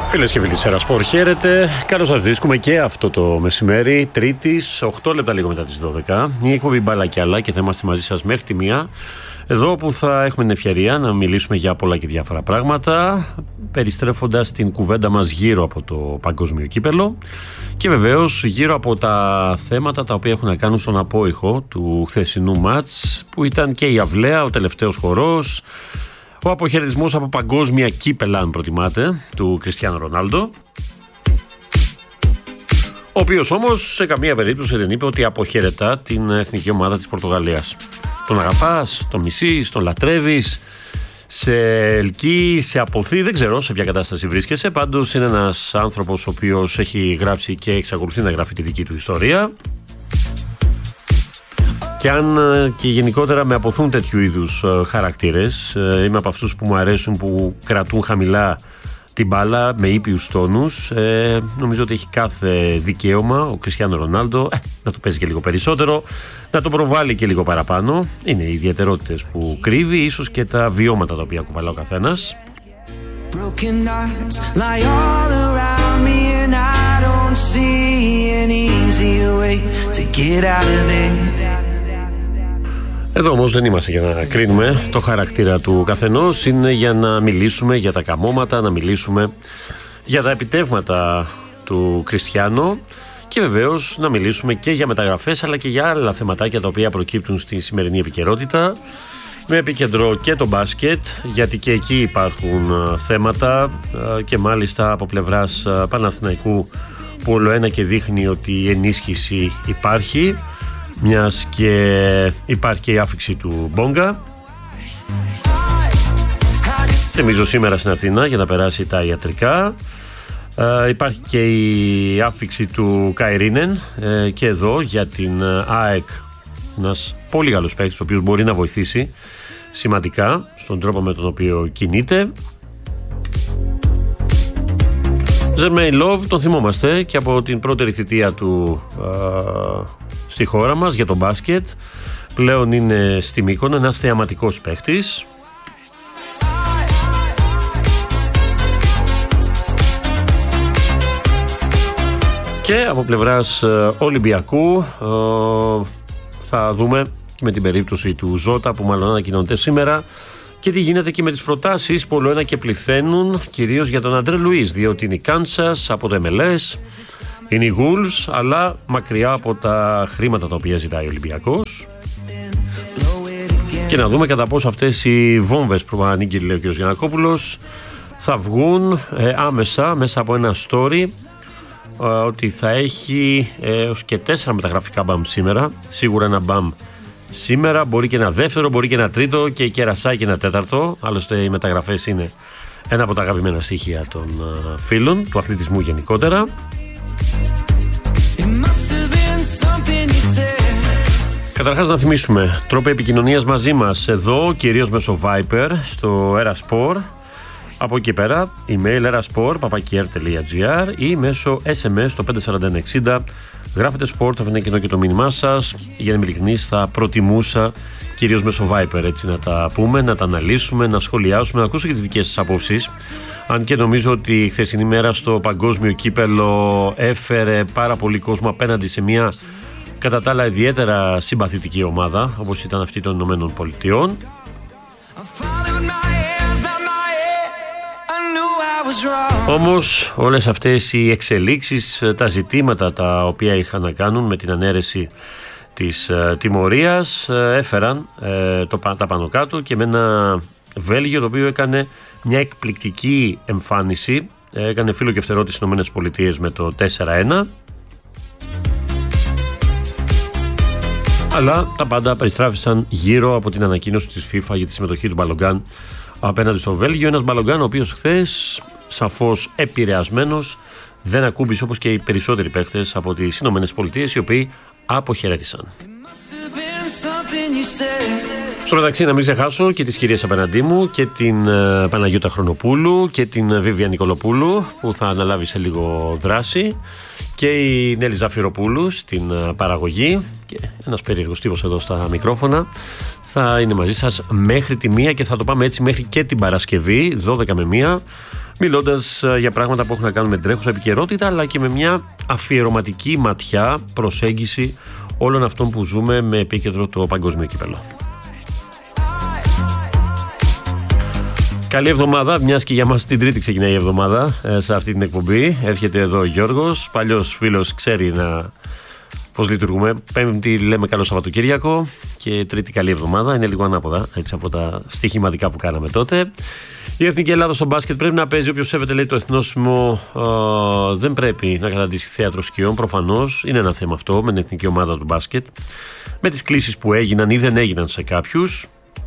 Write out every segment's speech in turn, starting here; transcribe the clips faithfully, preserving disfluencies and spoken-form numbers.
Φίλες και φίλοι της Ερασπορ, χαίρετε. Καλώς σας βρίσκουμε και αυτό το μεσημέρι, Τρίτης, οκτώ λεπτά λίγο μετά τις δώδεκα. Η εκπομπή Μπάλα και άλλα και θα είμαστε μαζί σας μέχρι τη μία. Εδώ που θα έχουμε την ευκαιρία να μιλήσουμε για πολλά και διάφορα πράγματα, περιστρέφοντας την κουβέντα μας γύρω από το παγκόσμιο κύπελο και βεβαίως γύρω από τα θέματα τα οποία έχουν να κάνουν στον απόϊχο του χθεσινού μάτς, που ήταν και η αυλαία, ο τελευταίος χορός, ο αποχαιρετισμός από παγκόσμια κύπελα, αν προτιμάτε, του Κριστιάνο Ρονάλντο, ο οποίος όμως σε καμία περίπτωση δεν είπε ότι αποχαιρετά την εθνική ομάδα της Πορτογαλίας. Τον αγαπάς, τον μισείς, τον λατρεύεις, σε ελκύει, σε αποθεί, δεν ξέρω σε ποια κατάσταση βρίσκεσαι. Πάντως είναι ένας άνθρωπος ο οποίος έχει γράψει και εξακολουθεί να γράφει τη δική του ιστορία. Και αν και γενικότερα με αποθούν τέτοιου είδους χαρακτήρες, είμαι από αυτούς που μου αρέσουν, που κρατούν χαμηλά την μπάλα με ήπιους τόνους, ε, νομίζω ότι έχει κάθε δικαίωμα ο Κριστιάνο Ρονάλντο ε, να το παίζει και λίγο περισσότερο, να το προβάλλει και λίγο παραπάνω. Είναι οι ιδιαιτερότητες που κρύβει, ίσως και τα βιώματα τα οποία κουβαλά ο καθένας. Εδώ όμως δεν είμαστε για να κρίνουμε το χαρακτήρα του καθενός, είναι για να μιλήσουμε για τα καμώματα, να μιλήσουμε για τα επιτεύγματα του Κριστιάνο και βεβαίως να μιλήσουμε και για μεταγραφές αλλά και για άλλα θεματάκια τα οποία προκύπτουν στη σημερινή επικαιρότητα, με επίκεντρο και το μπάσκετ, γιατί και εκεί υπάρχουν θέματα και μάλιστα από πλευράς Παναθηναϊκού, που όλο ένα και δείχνει ότι η ενίσχυση υπάρχει, μιας και υπάρχει και η άφιξη του Μπόγκα. Θυμίζω σήμερα στην Αθήνα για να περάσει τα ιατρικά. Ε, υπάρχει και η άφιξη του Καϊρίνεν ε, και εδώ για την ΑΕΚ, ένας πολύ καλός παίκτης ο οποίος μπορεί να βοηθήσει σημαντικά στον τρόπο με τον οποίο κινείται. Ζερμέιν Λόβ, τον θυμόμαστε και από την πρώτερη θητεία του ε, στη χώρα μας για τον μπάσκετ. Πλέον είναι στη Μύκονο, ένας θεαματικός παίχτης. Και από πλευράς ε, Ολυμπιακού ε, θα δούμε με την περίπτωση του Ζώτα, που μάλλον ανακοινώνεται σήμερα, και τι γίνεται και με τις προτάσεις που όλο ένα και πληθαίνουν, κυρίως για τον Αντρέ Λουίς, διότι είναι η Κάνσας από το εμ ελ ες, είναι η Wolves, αλλά μακριά από τα χρήματα τα οποία ζητάει ο Ολυμπιακός. Και να δούμε κατά πόσο αυτές οι βόμβες που ανήκει, λέει ο κ. Γιαννακόπουλος, θα βγουν ε, άμεσα μέσα από ένα story, ε, ότι θα έχει έως και τέσσερα μεταγραφικά μπαμ σήμερα. Σίγουρα ένα μπαμ σήμερα, μπορεί και ένα δεύτερο, μπορεί και ένα τρίτο και η κερασάει και ένα τέταρτο. Άλλωστε οι μεταγραφές είναι ένα από τα αγαπημένα στοιχεία των ε, φίλων του αθλητισμού γενικότερα. Καταρχάς να θυμίσουμε τρόπο επικοινωνίας μαζί μας εδώ, κυρίως μέσω Viper στο Eraspor. Από εκεί πέρα email eraspor παπάκι αρ τελεία τζι άρ ή μέσω ες εμ ες το πέντε τέσσερα ένα εξήντα. Γράφετε sport, θα είναι κοινό και το μήνυμά σας. Για να είμαι ειλικρινής, θα προτιμούσα κυρίως μέσω Viper έτσι να τα πούμε, να τα αναλύσουμε, να σχολιάσουμε, να ακούσω και τις δικές σας απόψεις. Αν και νομίζω ότι η χθεσινή μέρα στο παγκόσμιο κύπελο έφερε πάρα πολύ κόσμο απέναντι σε μια κατά τα άλλα ιδιαίτερα συμπαθητική ομάδα, όπως ήταν αυτή των Ηνωμένων Πολιτειών. Όμως όλες αυτές οι εξελίξεις, τα ζητήματα τα οποία είχαν να κάνουν με την ανέρεση της uh, τιμωρίας, uh, έφεραν uh, το, τα πάνω κάτω και με ένα Βέλγιο το οποίο έκανε μια εκπληκτική εμφάνιση, έκανε φίλο και φτερό τις Ηνωμένες Πολιτείες με το τέσσερα ένα. Αλλά τα πάντα περιστράφησαν γύρω από την ανακοίνωση της FIFA για τη συμμετοχή του Μπαλογκάν απέναντι στο Βέλγιο. Ένας Μπαλογκάν ο οποίος χθες, σαφώς επηρεασμένος, δεν ακούμπησε όπως και οι περισσότεροι παίχτες από τις Ηνωμένες Πολιτείες, οι οποίοι αποχαιρέτησαν. Στο μεταξύ να μην ξεχάσω και τις κυρίες απέναντί μου, και την uh, Παναγιώτα Χρονοπούλου και την Βίβια Νικολοπούλου που θα αναλάβει σε λίγο δράση, και η Νέλη Ζαφυροπούλου στην uh, παραγωγή, και ένας περίεργος τύπος εδώ στα μικρόφωνα. Θα είναι μαζί σας μέχρι τη μία και θα το πάμε έτσι μέχρι και την Παρασκευή δώδεκα με μία, μιλώντας για πράγματα που έχουν να κάνουν με τρέχουσα επικαιρότητα, αλλά και με μια αφιερωματική ματιά προσέγγιση όλων αυτών που ζούμε με επίκεντρο το παγκόσμιο κύπελλο. Καλή εβδομάδα, μιας και για μας την Τρίτη ξεκινάει η εβδομάδα σε αυτή την εκπομπή. Έρχεται εδώ ο Γιώργος, παλιός φίλος, ξέρει να... πώς λειτουργούμε. Πέμπτη λέμε καλό Σαββατοκύριακο και Τρίτη καλή εβδομάδα. Είναι λίγο ανάποδα έτσι, από τα στοιχηματικά που κάναμε τότε. Η Εθνική Ελλάδα στο μπάσκετ πρέπει να παίζει. Όποιος σέβεται λέει το εθνόσημο ε, δεν πρέπει να καταντήσει θέατρο σκιών. Προφανώς είναι ένα θέμα αυτό με την εθνική ομάδα του μπάσκετ. Με τις κλήσεις που έγιναν ή δεν έγιναν σε κάποιους.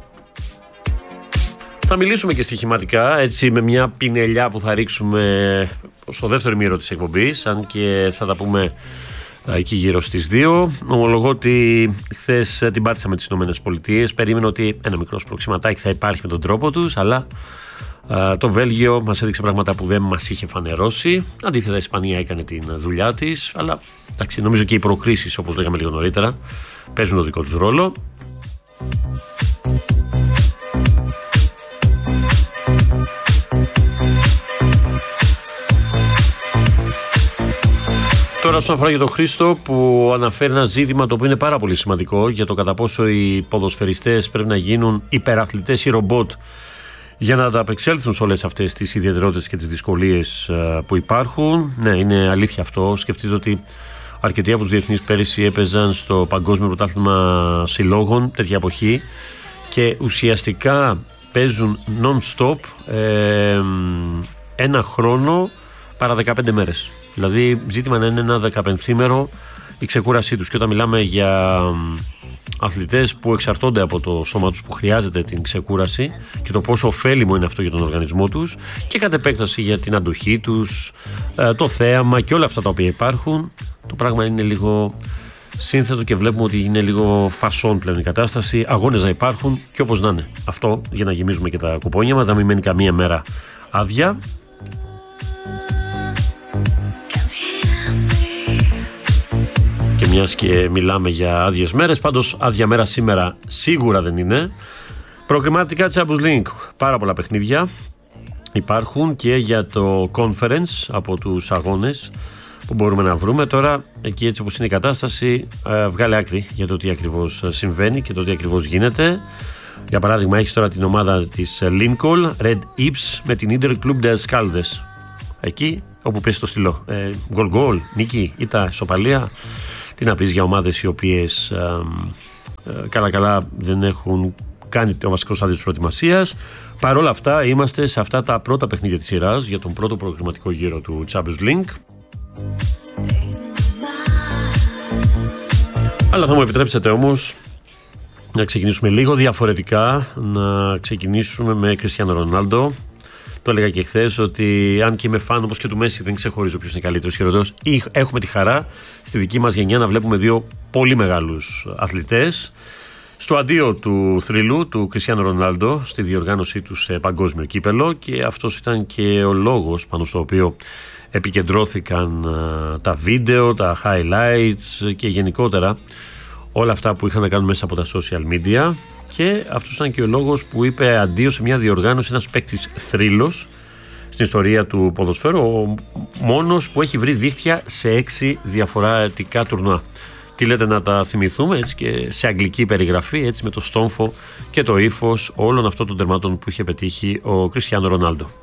Θα μιλήσουμε και στοιχηματικά, έτσι, με μια πινελιά που θα ρίξουμε στο δεύτερο ημίρο της εκπομπής, αν και θα τα πούμε εκεί γύρω στις δύο. Ομολογώ ότι χθες την πάτησα με τις ΗΠΑ. Περίμενα ότι ένα μικρό σπροξηματάκι θα υπάρχει με τον τρόπο τους, αλλά α, το Βέλγιο μας έδειξε πράγματα που δεν μας είχε φανερώσει. Αντίθετα, η Ισπανία έκανε την δουλειά της, αλλά εντάξει, νομίζω και οι προκρίσεις, όπως λέγαμε λίγο νωρίτερα, παίζουν το δικό τους ρόλο. Τώρα, όσον αφορά για τον Χρήστο, που αναφέρει ένα ζήτημα το οποίο είναι πάρα πολύ σημαντικό για το κατά πόσο οι ποδοσφαιριστές πρέπει να γίνουν υπεραθλητές ή ρομπότ για να ανταπεξέλθουν σε όλες αυτές τις ιδιαιτερότητες και τις δυσκολίες που υπάρχουν. Ναι, είναι αλήθεια αυτό. Σκεφτείτε ότι αρκετοί από τους διεθνείς πέρυσι έπαιζαν στο Παγκόσμιο Πρωτάθλημα Συλλόγων τέτοια εποχή και ουσιαστικά παίζουν non-stop ε, ένα χρόνο παρά δεκαπέντε μέρες. Δηλαδή, ζήτημα να είναι ένα δεκαπενθήμερο η ξεκούρασή τους. Και όταν μιλάμε για αθλητές που εξαρτώνται από το σώμα τους, που χρειάζεται την ξεκούραση και το πόσο ωφέλιμο είναι αυτό για τον οργανισμό τους και κατ' επέκταση για την αντοχή τους, το θέαμα και όλα αυτά τα οποία υπάρχουν, το πράγμα είναι λίγο σύνθετο και βλέπουμε ότι είναι λίγο φασόν πλέον η κατάσταση. Αγώνες να υπάρχουν και όπως να είναι. Αυτό για να γεμίζουμε και τα κουπόνια μας, να μην μένει καμία μέρα άδεια. Και μιας και μιλάμε για άδειες μέρες, πάντως άδεια μέρα σήμερα σίγουρα δεν είναι. Προκριματικά Champions League, πάρα πολλά παιχνίδια υπάρχουν και για το Conference από τους αγώνες που μπορούμε να βρούμε. Τώρα εκεί έτσι όπως είναι η κατάσταση, βγάλε άκρη για το τι ακριβώς συμβαίνει και το τι ακριβώς γίνεται. Για παράδειγμα, έχεις τώρα την ομάδα της Lincoln, Red Ips, με την Inter Club de Escaldes. Εκεί όπου πέσει το στυλό. Γκολ γκολ, νίκη, ήττα, ισοπαλία. Τι να πεις για ομάδες οι οποίες καλά καλά δεν έχουν κάνει το βασικό στάδιο της προετοιμασίας. Παρ' όλα αυτά είμαστε σε αυτά τα πρώτα παιχνίδια της σειράς για τον πρώτο προκριματικό γύρο του Champions League. Αλλά θα μου επιτρέψετε όμως να ξεκινήσουμε λίγο διαφορετικά, να ξεκινήσουμε με Κριστιάνο Ρονάλντο. Το έλεγα και χθες ότι αν και είμαι φαν όπως και του Μέση, δεν ξεχωρίζω ποιος είναι καλύτερος ή χειρότερος. Έχουμε τη χαρά στη δική μας γενιά να βλέπουμε δύο πολύ μεγάλους αθλητές. Στο αντίο του θρύλου του Κριστιάνο Ρονάλντο, στη διοργάνωσή του σε παγκόσμιο κύπελλο, και αυτός ήταν και ο λόγος πάνω στο οποίο επικεντρώθηκαν τα βίντεο, τα highlights και γενικότερα όλα αυτά που είχαν να κάνουν μέσα από τα social media. Και αυτός ήταν και ο λόγος που είπε αντίο σε μια διοργάνωση ένας παίκτης θρύλος στην ιστορία του ποδοσφαίρου, ο μόνος που έχει βρει δίχτυα σε έξι διαφορετικά τουρνουά. Τι λέτε να τα θυμηθούμε, έτσι, και σε αγγλική περιγραφή, έτσι, με το στόμφο και το ύφος όλων αυτών των τερμάτων που είχε πετύχει ο Κριστιάνο Ρονάλντο.